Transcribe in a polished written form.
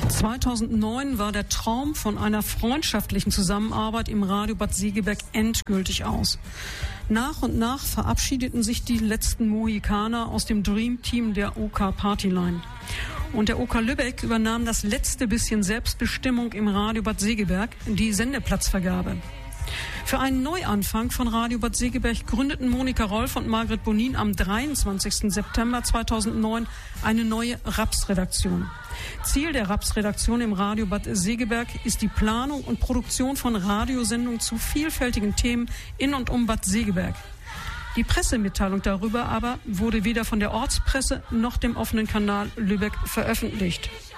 2009 war der Traum von einer freundschaftlichen Zusammenarbeit im Radio Bad Segeberg endgültig aus. Nach und nach verabschiedeten sich die letzten Mohikaner aus dem Dream Team der OK Partyline. Und der OK Lübeck übernahm das letzte bisschen Selbstbestimmung im Radio Bad Segeberg, die Sendeplatzvergabe. Für einen Neuanfang von Radio Bad Segeberg gründeten Monika Rolf und Margret Bonin am 23. September 2009 eine neue RAPS-Redaktion. Ziel der RAPS-Redaktion im Radio Bad Segeberg ist die Planung und Produktion von Radiosendungen zu vielfältigen Themen in und um Bad Segeberg. Die Pressemitteilung darüber aber wurde weder von der Ortspresse noch dem offenen Kanal Lübeck veröffentlicht.